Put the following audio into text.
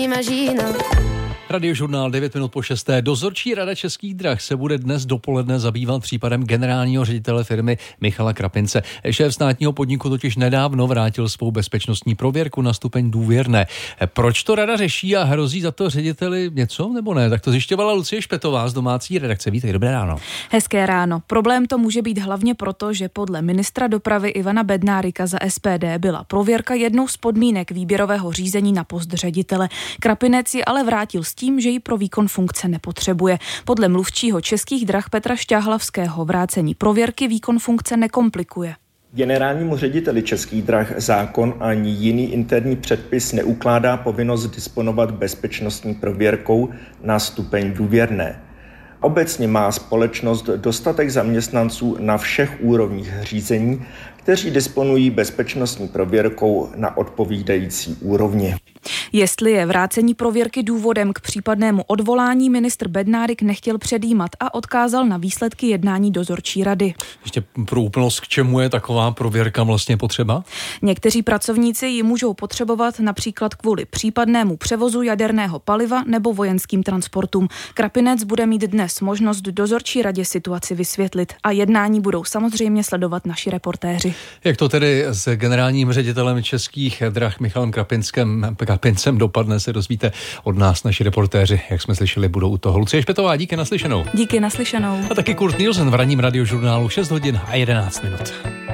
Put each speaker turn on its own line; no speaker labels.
Radiožurnál 9 minut po 6. Dozorčí rada Českých drah se bude dnes dopoledne zabývat případem generálního ředitele firmy Michala Krapince. Šéf státního podniku totiž nedávno vrátil svou bezpečnostní prověrku na stupeň důvěrné. Proč to rada řeší a hrozí za to řediteli něco nebo ne? Tak to zjišťovala Lucie Špetová z domácí redakce. Vítej, dobré ráno.
Hezké ráno. Problém to může být hlavně proto, že podle ministra dopravy Ivana Bednárika za SPD byla prověrka jednou z podmínek výběrového řízení na post ředitele. Krapinec ji ale vrátil s tím, že ji pro výkon funkce nepotřebuje. Podle mluvčího Českých drah Petra Šťáhlavského vrácení prověrky výkon funkce nekomplikuje.
Generálnímu řediteli Českých drah zákon ani jiný interní předpis neukládá povinnost disponovat bezpečnostní prověrkou na stupeň důvěrné. Obecně má společnost dostatek zaměstnanců na všech úrovních řízení, kteří disponují bezpečnostní prověrkou na odpovídající úrovni.
Jestli je vrácení prověrky důvodem k případnému odvolání, ministr Bednárik nechtěl předjímat a odkázal na výsledky jednání dozorčí rady.
Ještě pro úplnost, k čemu je taková prověrka vlastně potřeba?
Někteří pracovníci ji můžou potřebovat například kvůli případnému převozu jaderného paliva nebo vojenským transportům. Krapinec bude mít dnes možnost dozorčí radě situaci vysvětlit a jednání budou samozřejmě sledovat naši reportéři.
Jak to tedy s generálním ředitelem Českých drah Michalem Krapincem dopadne, se dozvíte od nás naši reportéři. Jak jsme slyšeli, budou u toho. Lucie Špetová, díky naslyšenou.
Díky naslyšenou.
A taky Kurt Nielsen v ranním radiožurnálu 6 hodin a 11 minut.